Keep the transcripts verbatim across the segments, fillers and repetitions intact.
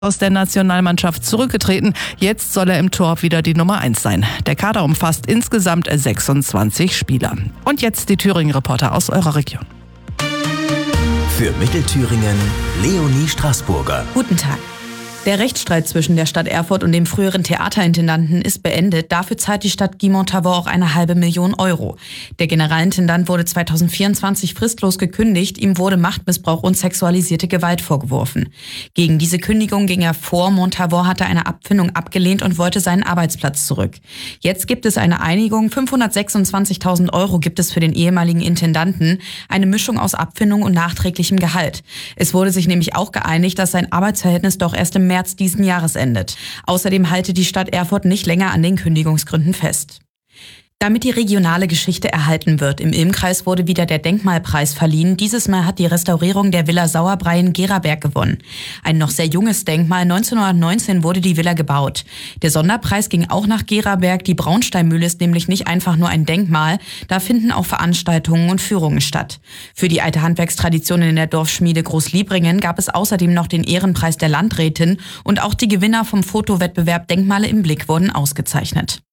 aus der Nationalmannschaft zurückgetreten. Jetzt soll er im Tor wieder die Nummer eins sein. Der Kader umfasst insgesamt sechsundzwanzig Spieler. Und jetzt die Thüringen-Reporter aus eurer Region. Für Mittelthüringen Leonie Straßburger. Guten Tag. Der Rechtsstreit zwischen der Stadt Erfurt und dem früheren Theaterintendanten ist beendet. Dafür zahlt die Stadt Guimont-Tavaux auch eine halbe Million Euro. Der Generalintendant wurde zweitausendvierundzwanzig fristlos gekündigt. Ihm wurde Machtmissbrauch und sexualisierte Gewalt vorgeworfen. Gegen diese Kündigung ging er vor. Montaveau hatte eine Abfindung abgelehnt und wollte seinen Arbeitsplatz zurück. Jetzt gibt es eine Einigung. fünfhundertsechsundzwanzigtausend Euro gibt es für den ehemaligen Intendanten. Eine Mischung aus Abfindung und nachträglichem Gehalt. Es wurde sich nämlich auch geeinigt, dass sein Arbeitsverhältnis doch erst im März diesen Jahres endet. Außerdem halte die Stadt Erfurt nicht länger an den Kündigungsgründen fest. Damit die regionale Geschichte erhalten wird. Im Ilmkreis wurde wieder der Denkmalpreis verliehen. Dieses Mal hat die Restaurierung der Villa Sauerbrei in Geraberg gewonnen. Ein noch sehr junges Denkmal. neunzehnhundertneunzehn wurde die Villa gebaut. Der Sonderpreis ging auch nach Geraberg. Die Braunsteinmühle ist nämlich nicht einfach nur ein Denkmal. Da finden auch Veranstaltungen und Führungen statt. Für die alte Handwerkstradition in der Dorfschmiede Großliebringen gab es außerdem noch den Ehrenpreis der Landrätin. Und auch die Gewinner vom Fotowettbewerb Denkmale im Blick wurden ausgezeichnet.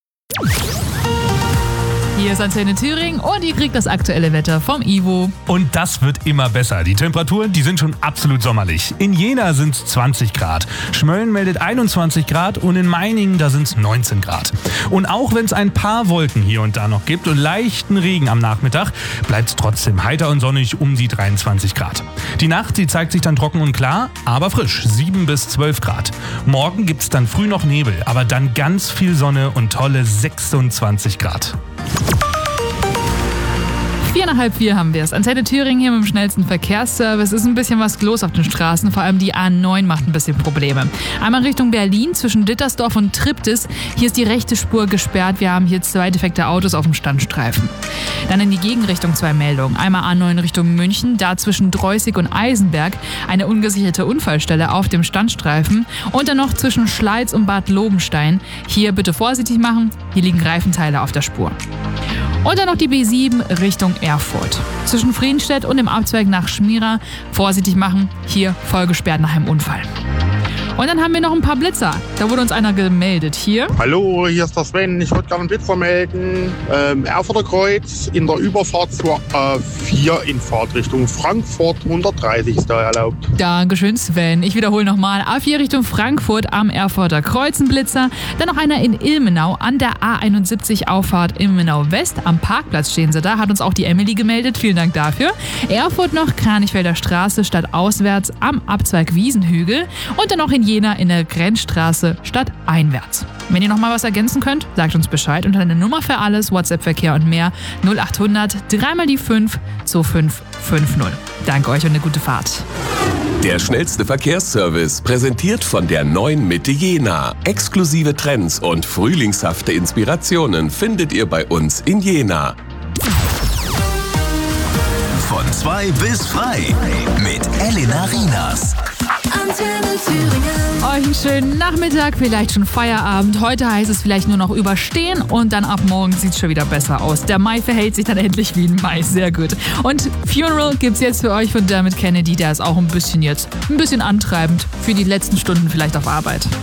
Hier ist Antenne Thüringen und ihr kriegt das aktuelle Wetter vom Ivo. Und das wird immer besser. Die Temperaturen, die sind schon absolut sommerlich. In Jena sind es zwanzig Grad. Schmölln meldet einundzwanzig Grad und in Meiningen, da sind es neunzehn Grad. Und auch wenn es ein paar Wolken hier und da noch gibt und leichten Regen am Nachmittag, bleibt es trotzdem heiter und sonnig um die dreiundzwanzig Grad. Die Nacht, die zeigt sich dann trocken und klar, aber frisch, sieben bis zwölf Grad. Morgen gibt es dann früh noch Nebel, aber dann ganz viel Sonne und tolle sechsundzwanzig Grad. Vier nach halb vier haben wir es. Antenne Thüringen hier mit dem schnellsten Verkehrsservice. Ist ein bisschen was los auf den Straßen. Vor allem die A neun macht ein bisschen Probleme. Einmal Richtung Berlin zwischen Dittersdorf und Triptis. Hier ist die rechte Spur gesperrt. Wir haben hier zwei defekte Autos auf dem Standstreifen. Dann in die Gegenrichtung zwei Meldungen. Einmal A neun Richtung München. Da zwischen Dreußig und Eisenberg eine ungesicherte Unfallstelle auf dem Standstreifen. Und dann noch zwischen Schleiz und Bad Lobenstein. Hier bitte vorsichtig machen. Hier liegen Reifenteile auf der Spur. Und dann noch die B sieben Richtung Erfurt. Zwischen Friedenstedt und dem Abzweig nach Schmira. Vorsichtig machen, hier voll gesperrt nach einem Unfall. Und dann haben wir noch ein paar Blitzer. Da wurde uns einer gemeldet. Hier. Hallo, hier ist der Sven. Ich wollte gerne einen Blitzer melden. Ähm, Erfurter Kreuz in der Überfahrt zur A vier in Fahrtrichtung Frankfurt. hundertdreißig ist da erlaubt. Dankeschön, Sven. Ich wiederhole nochmal. A vier Richtung Frankfurt am Erfurter Kreuz, ein Blitzer. Dann noch einer in Ilmenau an der A einundsiebzig Auffahrt Ilmenau West. Am Parkplatz stehen sie da. Hat uns auch die Emily gemeldet. Vielen Dank dafür. Erfurt noch Kranichfelder Straße statt auswärts am Abzweig Wiesenhügel. Und dann noch in Jena in der Grenzstraße statt einwärts. Wenn ihr noch mal was ergänzen könnt, sagt uns Bescheid unter eine Nummer für alles, WhatsApp-Verkehr und mehr null achthundert dreimal die fünf zwei fünf fünf null. Danke euch und eine gute Fahrt. Der schnellste Verkehrsservice, präsentiert von der neuen Mitte Jena. Exklusive Trends und frühlingshafte Inspirationen findet ihr bei uns in Jena. Von zwei bis frei mit Elena Rienas. Euch einen schönen Nachmittag, vielleicht schon Feierabend. Heute heißt es vielleicht nur noch überstehen und dann ab morgen sieht es schon wieder besser aus. Der Mai verhält sich dann endlich wie ein Mai, sehr gut. Und Funeral gibt's jetzt für euch von Dermot Kennedy, der ist auch ein bisschen jetzt, ein bisschen antreibend für die letzten Stunden vielleicht auf Arbeit.